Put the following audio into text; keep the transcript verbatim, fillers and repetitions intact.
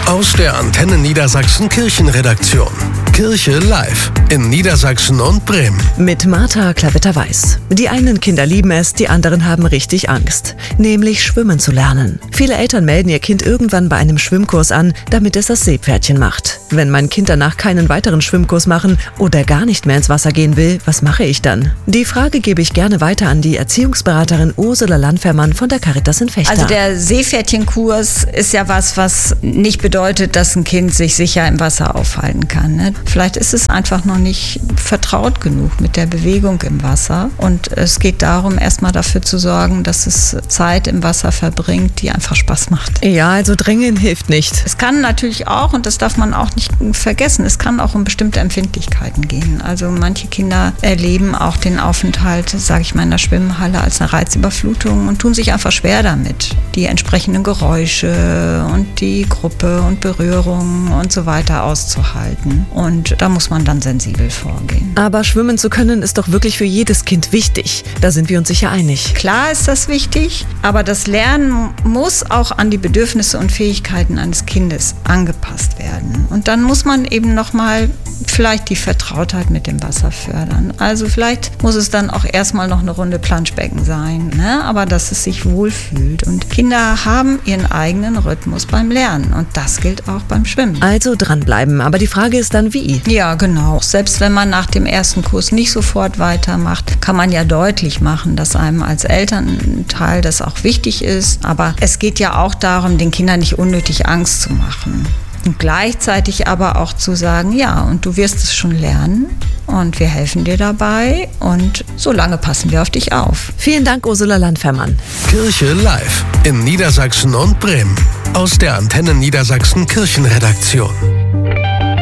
Aus der Antenne Niedersachsen Kirchenredaktion. Kirche live in Niedersachsen und Bremen. Mit Martha Klavitter-Weiß. Die einen Kinder lieben es, die anderen haben richtig Angst. Nämlich schwimmen zu lernen. Viele Eltern melden ihr Kind irgendwann bei einem Schwimmkurs an, damit es das Seepferdchen macht. Wenn mein Kind danach keinen weiteren Schwimmkurs machen oder gar nicht mehr ins Wasser gehen will, was mache ich dann? Die Frage gebe ich gerne weiter an die Erziehungsberaterin Ursula Landfermann von der Caritas in Vechta. Also der Seepferdchenkurs ist ja was, was nicht bedeutet, dass ein Kind sich sicher im Wasser aufhalten kann. Ne? Vielleicht ist es einfach noch nicht vertraut genug mit der Bewegung im Wasser. Und es geht darum, erstmal dafür zu sorgen, dass es Zeit im Wasser verbringt, die einfach Spaß macht. Ja, also drängen hilft nicht. Es kann natürlich auch, und das darf man auch nicht vergessen, es kann auch um bestimmte Empfindlichkeiten gehen. Also manche Kinder erleben auch den Aufenthalt, sage ich mal, in der Schwimmhalle als eine Reizüberflutung und tun sich einfach schwer damit, die entsprechenden Geräusche und die Gruppe und Berührungen und so weiter auszuhalten. Und da muss man dann sensibel vorgehen. Aber schwimmen zu können ist doch wirklich für jedes Kind wichtig. Da sind wir uns sicher einig. Klar ist das wichtig, aber das Lernen muss auch an die Bedürfnisse und Fähigkeiten eines Kindes angepasst werden. Und dann muss man eben nochmal vielleicht die Vertrautheit mit dem Wasser fördern. Also vielleicht muss es dann auch erstmal noch eine Runde Planschbecken sein, ne? Aber dass es sich wohlfühlt. Und Kinder haben ihren eigenen Rhythmus beim Lernen und das gilt auch beim Schwimmen. Also dranbleiben, aber die Frage ist dann wie? Ja, genau. Selbst wenn man nach dem ersten Kurs nicht sofort weitermacht, kann man ja deutlich machen, dass einem als Elternteil das auch wichtig ist. Aber es geht ja auch darum, den Kindern nicht unnötig Angst zu machen. Und gleichzeitig aber auch zu sagen, ja, und du wirst es schon lernen und wir helfen dir dabei und so lange passen wir auf dich auf. Vielen Dank, Ursula Landfermann. Kirche live in Niedersachsen und Bremen. Aus der Antenne Niedersachsen Kirchenredaktion.